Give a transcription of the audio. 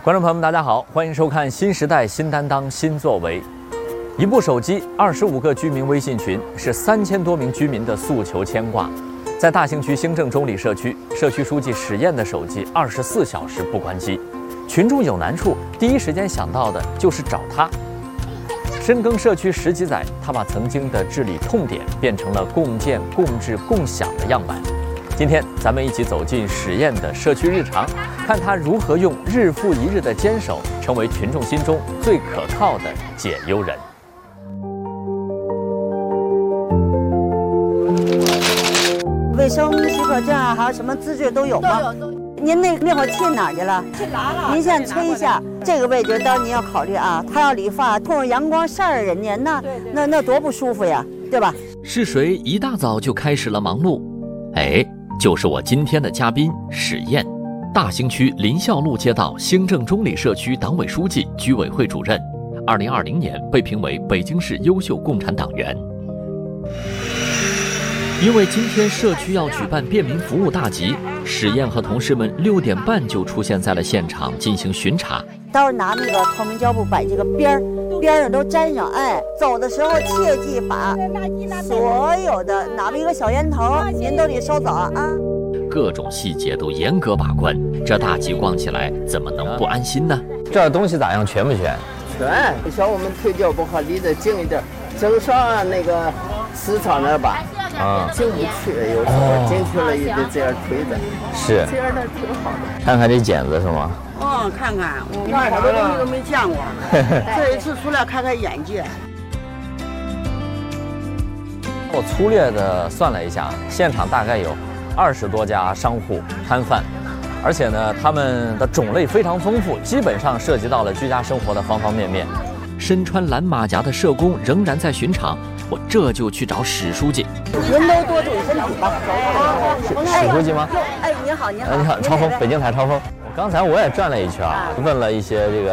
观众朋友们，大家好，欢迎收看新时代新担当新作为。一部手机，25个居民微信群，是3000多名居民的诉求牵挂。在大兴区兴正中里社区，社区书记史燕的手机24小时不关机，群众有难处，第一时间想到的就是找他。深耕社区10几载，他把曾经的治理痛点变成了共建、共治、共享的样板。今天咱们一起走进史燕的社区日常，看他如何用日复一日的坚守，成为群众心中最可靠的解忧人。 卫生许可证啊，还有什么资质都有吗？ 都有。 您那会儿去哪儿去了？ 去拿了。 您先催一下这个位置，当然您要考虑啊。他要理发，碰着阳光晒着人家，那多不舒服呀，对吧？ 是谁一大早就开始了忙碌？就是我今天的嘉宾史燕，大兴区林孝路街道兴正中里社区党委书记、居委会主任，2020年被评为北京市优秀共产党员。因为今天社区要举办便民服务大集，史燕和同事们6点半就出现在了现场进行巡查。 到时候拿那个透明胶布把这个边上都粘上，走的时候切记把所有的哪怕一个小烟头您都得收走啊。 各种细节都严格把关，这大集逛起来怎么能不安心呢？ 这东西咋样，全不全？ 全。像我们腿脚不好，离得近一点，正上那个市场那儿吧。进不去，有时候进去了也得这样推着。 是。 这样的挺好的。 看看这剪子是吗？ 看看，我好多东西都没见过。这一次出来开开眼界。 我粗略的算了一下，现场大概有20多家商户摊贩，而且呢，他们的种类非常丰富，基本上涉及到了居家生活的方方面面。身穿蓝马甲的社工仍然在巡场，我这就去找史书记。 您都多注意身体吧。 史书记吗？ 你好， 你好，超峰，北京台超峰。刚才我也转了一圈，问了一些这个